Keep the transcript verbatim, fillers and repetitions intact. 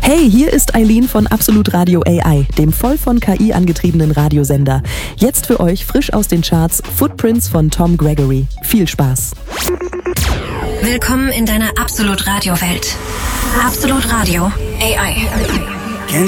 Hey, hier ist Eileen von Absolut Radio A I, dem voll von K I angetriebenen Radiosender. Jetzt für euch frisch aus den Charts Footprints von Tom Gregory. Viel Spaß. Willkommen in deiner Absolut Radio Welt. Absolut Radio A I.